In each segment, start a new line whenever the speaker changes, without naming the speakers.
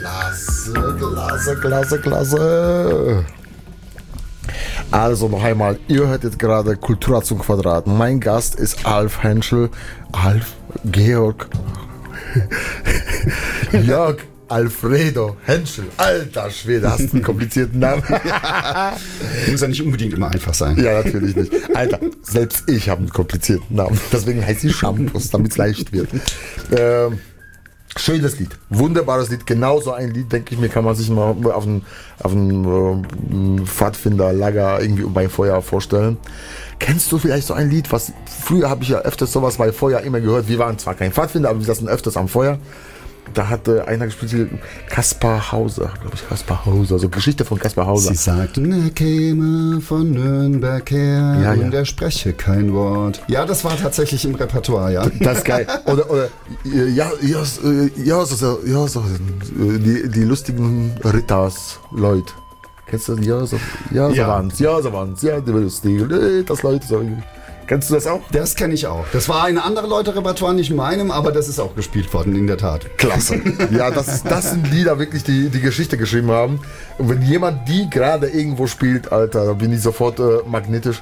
Klasse. Also noch einmal, ihr hört jetzt gerade Kultura zum Quadrat. Mein Gast ist Alf Henschel. Georg. Jörg Alfredo Henschel. Alter Schwede, hast du einen komplizierten Namen?
Muss ja nicht unbedingt immer einfach sein.
Ja, natürlich nicht. Alter, selbst ich habe einen komplizierten Namen. Deswegen heißt sie Shampoos, damit es leicht wird. Schönes Lied, wunderbares Lied. Genau so ein Lied, denke ich mir, kann man sich mal auf einen Pfadfinderlager irgendwie beim Feuer vorstellen. Kennst du vielleicht so ein Lied, was früher habe ich ja öfters sowas bei Feuer immer gehört. Wir waren zwar kein Pfadfinder, aber wir saßen öfters am Feuer. Da hatte einer gespielt, Kaspar Hauser, glaube ich, Kaspar Hauser, so Geschichte von Kaspar Hauser.
Sie sagten, er käme von Nürnberg her und er spreche kein Wort. Ja, das war tatsächlich im Repertoire, ja.
Das ist geil. Oder die lustigen Ritters, Leute. Kennst du das? So waren's. Ja, die lustigen Ritters, Leute. So. Kennst du das auch?
Das kenne ich auch. Das war eine andere Leute-Repertoire, nicht meinem, aber das ist auch gespielt worden, in der Tat.
Klasse. Ja, das sind Lieder wirklich, die Geschichte geschrieben haben. Und wenn jemand die gerade irgendwo spielt, Alter, da bin ich sofort magnetisch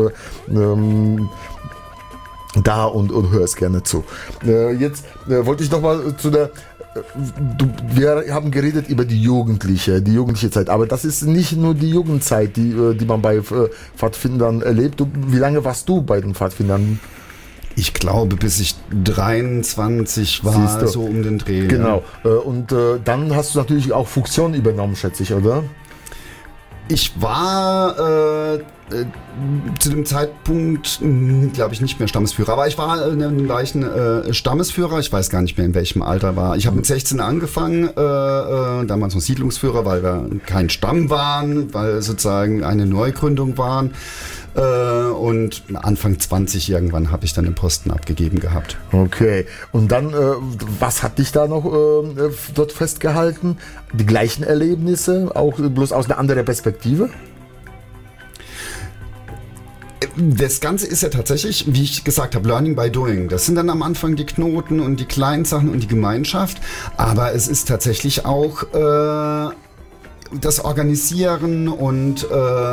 da und höre es gerne zu. Jetzt wollte ich nochmal zu der... Wir haben geredet über die jugendliche Zeit, aber das ist nicht nur die Jugendzeit, die man bei Pfadfindern erlebt. Wie lange warst du bei den Pfadfindern?
Ich glaube, bis ich 23 war, so um den Dreh.
Genau. Ja. Und dann hast du natürlich auch Funktion übernommen, schätze ich, oder?
Ich war zu dem Zeitpunkt, glaube ich, nicht mehr Stammesführer, aber ich war ein Stammesführer, ich weiß gar nicht mehr, in welchem Alter war. Ich habe mit 16 angefangen, damals noch Siedlungsführer, weil wir kein Stamm waren, weil sozusagen eine Neugründung waren. Und Anfang 20 irgendwann habe ich dann den Posten abgegeben gehabt.
Okay, und dann, was hat dich da noch dort festgehalten? Die gleichen Erlebnisse, auch bloß aus einer anderen Perspektive?
Das Ganze ist ja tatsächlich, wie ich gesagt habe, Learning by Doing. Das sind dann am Anfang die Knoten und die kleinen Sachen und die Gemeinschaft. Aber es ist tatsächlich auch das Organisieren und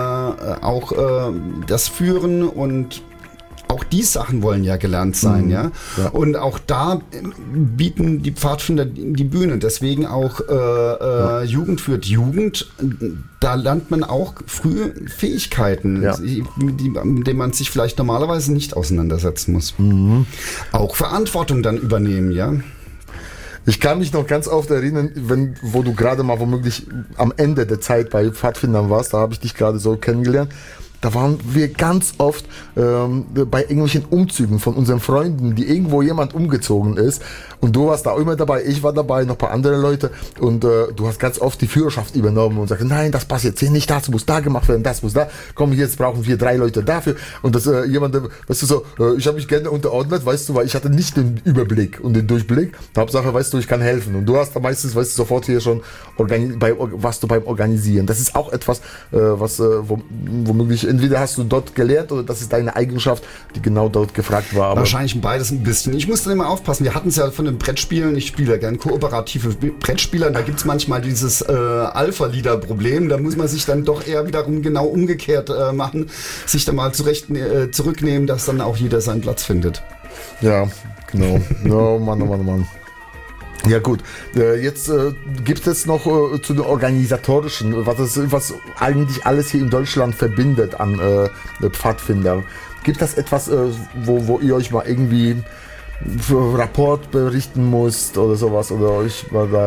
auch das Führen und auch die Sachen wollen ja gelernt sein, ja. Und auch da bieten die Pfadfinder die Bühne. Deswegen auch Jugend führt Jugend. Da lernt man auch früh Fähigkeiten, mit denen man sich vielleicht normalerweise nicht auseinandersetzen muss. Mhm. Auch Verantwortung dann übernehmen, ja.
Ich kann mich noch ganz oft erinnern, wo du gerade mal womöglich am Ende der Zeit bei Pfadfindern warst, da habe ich dich gerade so kennengelernt. Da waren wir ganz oft bei irgendwelchen Umzügen von unseren Freunden, die irgendwo jemand umgezogen ist. Und du warst da auch immer dabei, ich war dabei, noch ein paar andere Leute. Und du hast ganz oft die Führerschaft übernommen und sagst, nein, das passt jetzt hier nicht, das muss da gemacht werden, das muss da. Komm, jetzt brauchen wir 3 Leute dafür. Und das jemand, weißt du so, ich habe mich gerne unterordnet, weißt du, weil ich hatte nicht den Überblick und den Durchblick. Hauptsache, weißt du, ich kann helfen. Und du hast da meistens, weißt du, sofort hier schon warst du beim Organisieren. Das ist auch etwas, was womöglich entweder hast du dort gelernt oder das ist deine Eigenschaft, die genau dort gefragt war. Aber
wahrscheinlich beides ein bisschen. Ich musste immer aufpassen. Wir hatten es ja von den Brettspielen. Ich spiele ja gern kooperative Brettspieler. Da gibt es manchmal dieses Alpha-Leader-Problem. Da muss man sich dann doch eher wiederum genau umgekehrt machen. Sich dann mal zurücknehmen, dass dann auch jeder seinen Platz findet.
Ja, genau. Oh Mann. Ja gut, jetzt gibt es noch zu den organisatorischen, was eigentlich alles hier in Deutschland verbindet an Pfadfinder. Gibt es etwas, wo ihr euch mal irgendwie für Rapport berichten musst oder sowas oder euch mal da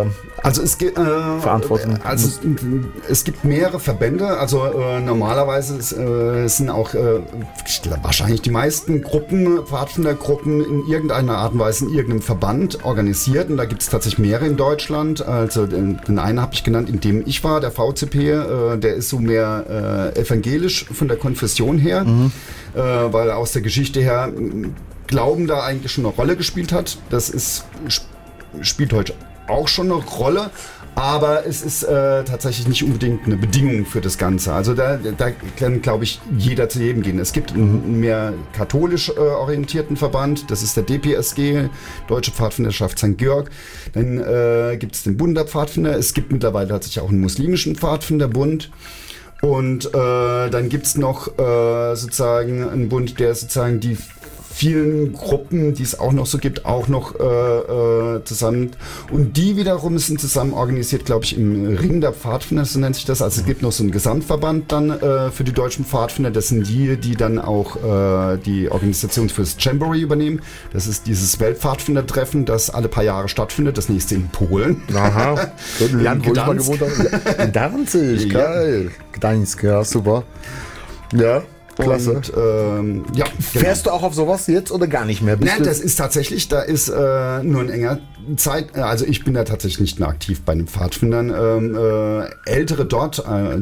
verantworten
musst? Es gibt mehrere Verbände, also normalerweise sind auch wahrscheinlich die meisten Gruppen, Pfadfindergruppen in irgendeiner Art und Weise in irgendeinem Verband organisiert und da gibt es tatsächlich mehrere in Deutschland. Also den einen habe ich genannt, in dem ich war, der VCP, der ist so mehr evangelisch von der Konfession her, weil aus der Geschichte her Glauben da eigentlich schon eine Rolle gespielt hat. Das spielt heute auch schon eine Rolle, Aber es ist tatsächlich nicht unbedingt eine Bedingung für das Ganze. Also da kann, glaube ich, jeder zu jedem gehen. Es gibt einen mehr katholisch orientierten Verband, das ist der DPSG, Deutsche Pfadfinderschaft St. Georg. Dann gibt es den Bund der Pfadfinder. Es gibt mittlerweile tatsächlich auch einen muslimischen Pfadfinderbund. Und dann gibt es noch sozusagen einen Bund, der sozusagen die vielen Gruppen, die es auch noch so gibt, auch noch zusammen. Und die wiederum sind zusammen organisiert, glaube ich, im Ring der Pfadfinder, so nennt sich das. Also es gibt noch so einen Gesamtverband dann für die deutschen Pfadfinder. Das sind die dann auch die Organisation fürs Jamboree übernehmen. Das ist dieses Weltpfadfindertreffen, das alle paar Jahre stattfindet. Das nächste in Polen.
Aha, Land, wo ich mal gewohnt habe. In Danzig, geil. Gdańsk, ja, super. Ja. Klasse.
Und, ja,
fährst du auch auf sowas jetzt oder gar nicht mehr?
Nein, das ist tatsächlich, da ist nur ein enger Zeit, also ich bin da tatsächlich nicht mehr aktiv bei den Pfadfindern. Ältere dort,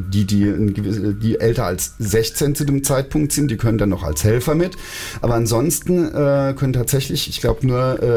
die älter als 16 zu dem Zeitpunkt sind, die können dann noch als Helfer mit. Aber ansonsten können tatsächlich, ich glaube,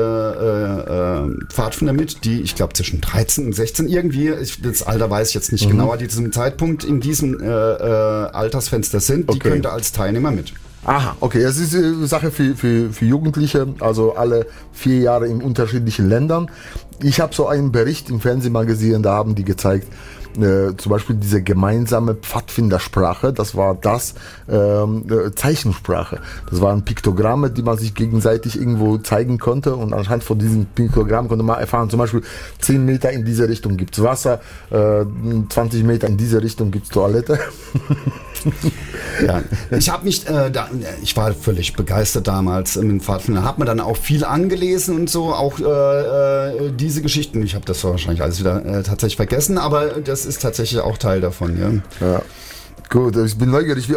nur Pfadfinder mit, die, ich glaube, zwischen 13 und 16 irgendwie, das Alter weiß ich jetzt nicht genauer, die zu dem Zeitpunkt in diesem Altersfenster sind, die können da als Teilnehmer mit.
Aha, okay. Das ist eine Sache für Jugendliche, also alle 4 Jahre in unterschiedlichen Ländern. Ich habe so einen Bericht im Fernsehen mal gesehen, da haben die gezeigt, zum Beispiel diese gemeinsame Pfadfindersprache, das war Zeichensprache. Das waren Piktogramme, die man sich gegenseitig irgendwo zeigen konnte und anhand von diesen Piktogrammen konnte man erfahren, zum Beispiel 10 Meter in diese Richtung gibt's Wasser, 20 Meter in diese Richtung gibt's Toilette.
Ja, ich habe mich, ich war völlig begeistert damals mit dem Pfadfinder, habe mir dann auch viel angelesen und so, auch diese Geschichten. Ich habe das wahrscheinlich alles wieder tatsächlich vergessen, aber das ist tatsächlich auch Teil davon. Ja.
Ja. Gut, ich bin neugierig,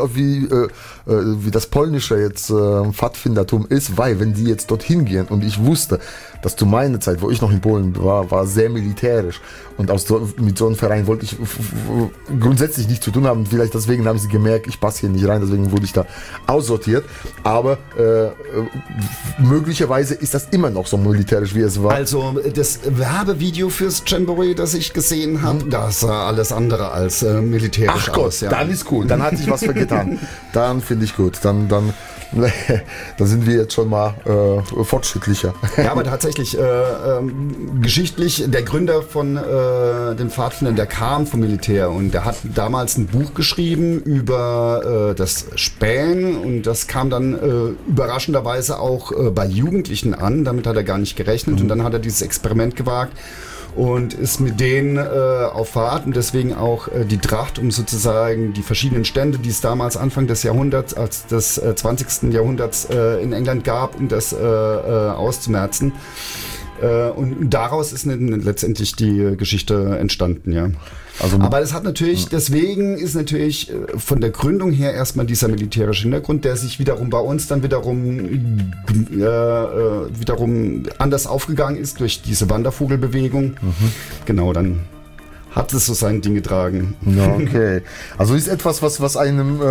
wie das polnische jetzt Pfadfindertum ist, weil wenn die jetzt dorthin gehen und ich wusste, dass zu meiner Zeit, wo ich noch in Polen war sehr militärisch und mit so einem Verein wollte ich grundsätzlich nichts zu tun haben. Vielleicht deswegen haben sie gemerkt, ich passe hier nicht rein, deswegen wurde ich da aussortiert. Aber möglicherweise ist das immer noch so militärisch, wie es war.
Also das Werbevideo fürs Jamboree, das ich gesehen habe, das sah alles andere als militärisch
Ach Gott,
aus. Ja.
Dann ist cool, dann hat sich was getan. Dann finde ich gut, dann sind wir jetzt schon mal fortschrittlicher.
Ja, aber tatsächlich geschichtlich, der Gründer von den Pfadfindern, der kam vom Militär und der hat damals ein Buch geschrieben über das Spähen und das kam dann überraschenderweise auch bei Jugendlichen an, damit hat er gar nicht gerechnet und dann hat er dieses Experiment gewagt und ist mit denen auf Fahrt und deswegen auch die Tracht, um sozusagen die verschiedenen Stände, die es damals Anfang des Jahrhunderts, als des 20. Jahrhunderts in England gab, um das auszumerzen. Und daraus ist letztendlich die Geschichte entstanden, ja. Also, aber es hat natürlich, deswegen ist natürlich von der Gründung her erstmal dieser militärische Hintergrund, der sich wiederum bei uns dann wiederum anders aufgegangen ist durch diese Wandervogelbewegung. Genau, dann hat es so sein Ding getragen.
Okay. Also ist etwas, was einem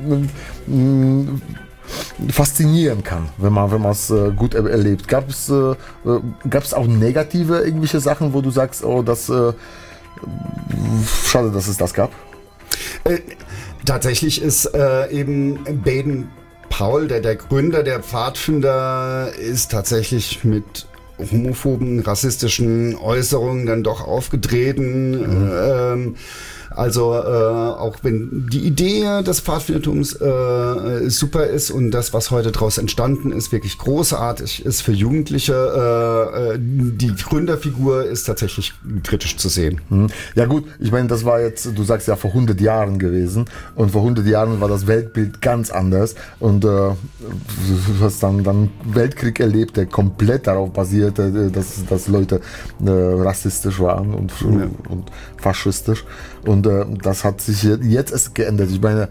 faszinieren kann, wenn man es gut erlebt. Gab es auch negative irgendwelche Sachen, wo du sagst, oh, das schade, dass es das gab?
Tatsächlich ist eben Baden-Powell, der Gründer der Pfadfinder, ist tatsächlich mit homophoben, rassistischen Äußerungen dann doch aufgetreten. Also auch wenn die Idee des Pfadfindertums super ist und das, was heute daraus entstanden ist, wirklich großartig ist für Jugendliche, die Gründerfigur ist tatsächlich kritisch zu sehen.
Ja gut, ich meine, das war jetzt, du sagst ja vor 100 Jahren gewesen und vor 100 Jahren war das Weltbild ganz anders und du hast dann Weltkrieg erlebt, der komplett darauf basierte, dass Leute rassistisch waren und faschistisch. Und das hat sich jetzt erst geändert. Ich meine,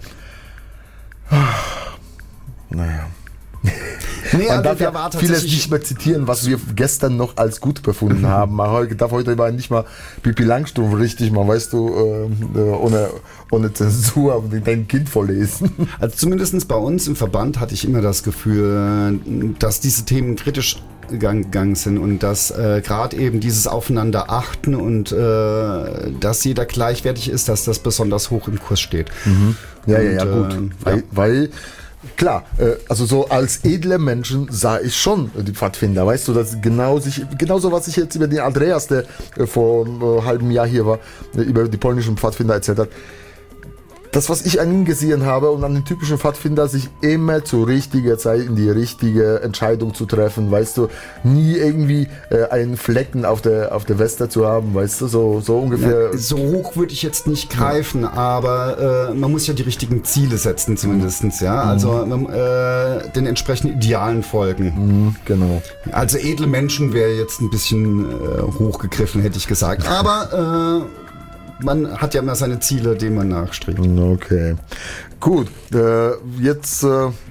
naja. Nee, man darf ja vieles nicht mehr zitieren, was wir gestern noch als gut befunden haben. Man darf heute nicht mal Pippi Langstrumpf richtig, man weißt du, ohne Zensur dein Kind vorlesen.
Also zumindest bei uns im Verband hatte ich immer das Gefühl, dass diese Themen kritisch gegangen sind und dass gerade eben dieses Aufeinander achten und dass jeder gleichwertig ist, dass das besonders hoch im Kurs steht.
Ja, gut. Weil klar, also so als edle Menschen sah ich schon die Pfadfinder, weißt du, dass genauso was ich jetzt über den Andreas, der vor einem halben Jahr hier war, über die polnischen Pfadfinder erzählt hat. Das, was ich an ihm gesehen habe und an den typischen Pfadfinder, sich immer zur richtigen Zeit in die richtige Entscheidung zu treffen, weißt du, nie irgendwie einen Flecken auf der Weste zu haben, weißt du, so ungefähr.
Ja, so hoch würde ich jetzt nicht greifen, aber man muss ja die richtigen Ziele setzen zumindest, ja, also den entsprechenden Idealen folgen.
Genau.
Also edle Menschen wäre jetzt ein bisschen hochgegriffen, hätte ich gesagt, aber man hat ja immer seine Ziele, denen man nachstrebt.
Okay. Gut. Jetzt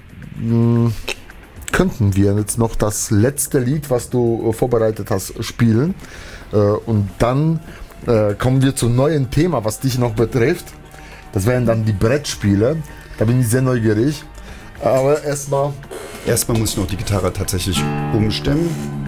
könnten wir jetzt noch das letzte Lied, was du vorbereitet hast, spielen. Und dann kommen wir zum neuen Thema, was dich noch betrifft. Das wären dann die Brettspiele. Da bin ich sehr neugierig. Aber erstmal
muss ich noch die Gitarre tatsächlich umstimmen.